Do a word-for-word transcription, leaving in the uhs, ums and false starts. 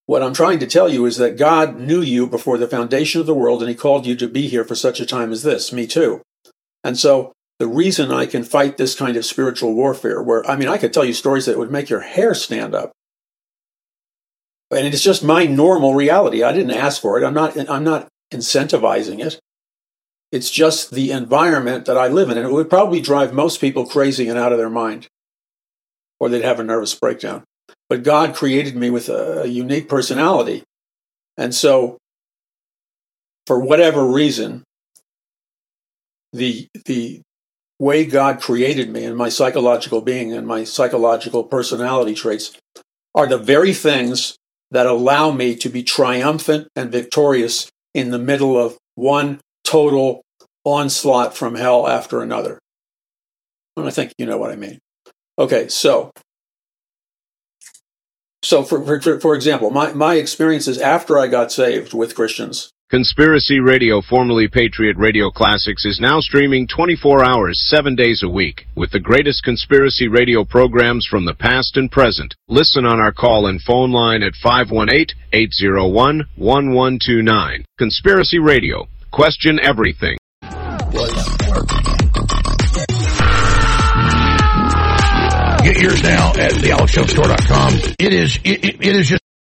What I'm trying to tell you is that God knew you before the foundation of the world, and he called you to be here for such a time as this. Me too. And so the reason I can fight this kind of spiritual warfare, where, I mean, I could tell you stories that would make your hair stand up. And it's just my normal reality. I didn't ask for it. I'm not, I'm not incentivizing it. It's just the environment that I live in. And it would probably drive most people crazy and out of their mind, or they'd have a nervous breakdown. But God created me with a, a unique personality. And so, for whatever reason, the the way God created me and my psychological being and my psychological personality traits are the very things that allow me to be triumphant and victorious in the middle of one total onslaught from hell after another. And I think you know what I mean. Okay, so so for for, for example, my, my experiences after I got saved with Christians. Conspiracy Radio, formerly Patriot Radio Classics, is now streaming twenty-four hours, seven days a week, with the greatest conspiracy radio programs from the past and present. Listen on our call and phone line at five one eight, eight zero one, one one two nine. Conspiracy Radio. Question everything. Get yours now at the alex jones store dot com. It is, it, it, it is just